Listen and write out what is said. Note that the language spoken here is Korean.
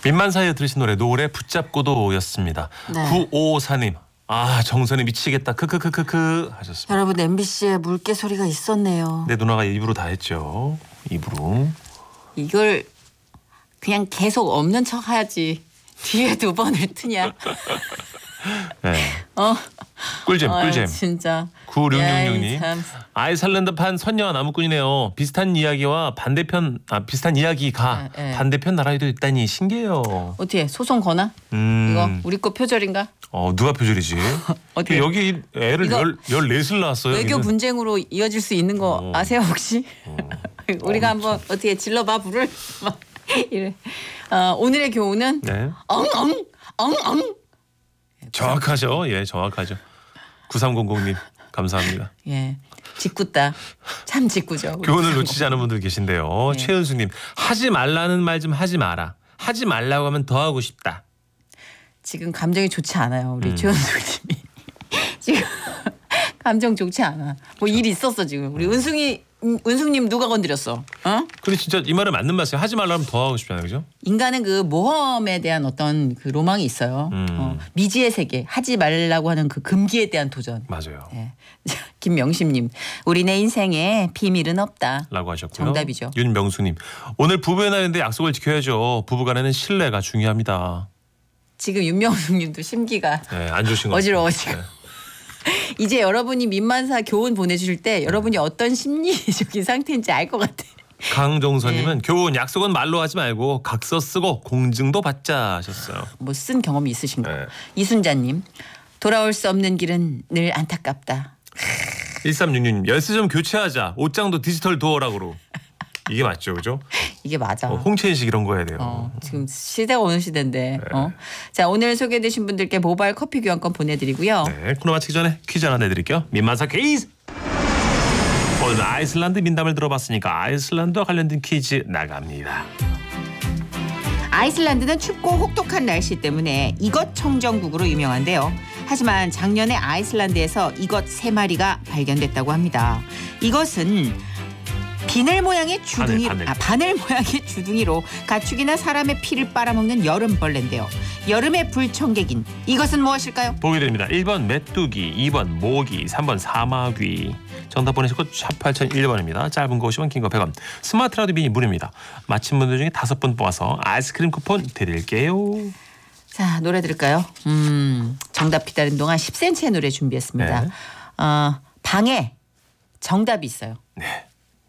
민만사에 들으신 노래 노래 붙잡고도였습니다. 네. 9554님. 아 정선이 미치겠다. 크크크크크 하셨습니다. 여러분 MBC에 물개 소리가 있었네요. 내 누나가 입으로 다 했죠. 입으로. 이걸 그냥 계속 없는 척 하지. 뒤에 두 번을 트냐? 네. 꿀잼 아유, 꿀잼. 진짜. 9666님. 야이, 참. 아이슬란드판 선녀와 나무꾼이네요. 비슷한 이야기와 비슷한 이야기가 네, 네. 반대편 나라에도 있다니 신기해요. 어떻게 소송 거나? 이거 우리 거 표절인가? 누가 표절이지? 어떻게? 여기 애를 이거 14을 낳았어요. 외교 여기는. 분쟁으로 이어질 수 있는 거 아세요 혹시? 우리가 한번 어떻게 질러봐 불을 막 이래. 오늘의 교훈은 네. 엉엉 엉엉. 정확하죠. 예, 정확하죠. 9300님 감사합니다. 예, 짓궂다. 참 짓궂죠. 우리 교훈을 구상공. 놓치지 않은 분들 계신데요. 네. 최은수님 하지 말라는 말 좀 하지 마라. 하지 말라고 하면 더 하고 싶다. 지금 감정이 좋지 않아요. 우리 최은숙님이 지금 감정 좋지 않아. 뭐 일 있었어 지금. 우리 은숙님 누가 건드렸어? 근데 진짜 이 말은 맞는 말이에요. 하지 말라 하면 더 하고 싶잖아요, 그죠? 인간은 그 모험에 대한 어떤 그 로망이 있어요. 미지의 세계 하지 말라고 하는 그 금기에 대한 도전. 맞아요. 예. 김명심님, 우리네 인생에 비밀은 없다. 라고 하셨고요. 정답이죠. 윤명수님, 오늘 부부의 날인데 약속을 지켜야죠. 부부간에는 신뢰가 중요합니다. 지금 윤명숙님도 심기가 네, 안 좋으신 것 어지러워지고. 같아요. 네. 이제 여러분이 민만사 교훈 보내주실 때 여러분이 어떤 심리적인 상태인지 알 것 같아. 강종선님은 네. 교훈 약속은 말로 하지 말고 각서 쓰고 공증도 받자 하셨어요. 뭐 쓴 경험이 있으신가? 네. 이순자님, 돌아올 수 없는 길은 늘 안타깝다. 1366님 열쇠 좀 교체하자. 옷장도 디지털 도어락으로. 이게 맞죠, 그죠? 이게 맞아. 홍채인식 이런 거 해야 돼요. 지금 시대가 어느 시대인데. 자, 오늘 소개되신 분들께 모바일 커피 교환권 보내드리고요. 네, 코너 마치기 전에 퀴즈 하나 내드릴게요. 민만사 퀴즈. 오늘 아이슬란드 민담을 들어봤으니까 아이슬란드와 관련된 퀴즈 나갑니다. 아이슬란드는 춥고 혹독한 날씨 때문에 이것 청정국으로 유명한데요. 하지만 작년에 아이슬란드에서 이것 3마리가 발견됐다고 합니다. 이것은 바늘 모양의 주둥이로 가축이나 사람의 피를 빨아먹는 여름벌레인데요. 여름의 불청객인 이것은 무엇일까요? 보기 드립니다. 1번 메뚜기, 2번 모기, 3번 사마귀. 정답 보내시고 샵 8001번입니다. 짧은 거 50원, 긴 거 100원. 스마트 라디오 미니 무료입니다. 맞힌 분들 중에 5분 뽑아서 아이스크림 쿠폰 드릴게요. 자, 노래 들을까요? 정답 기다리는 동안 10cm의 노래 준비했습니다. 네. 방에 정답이 있어요. 네.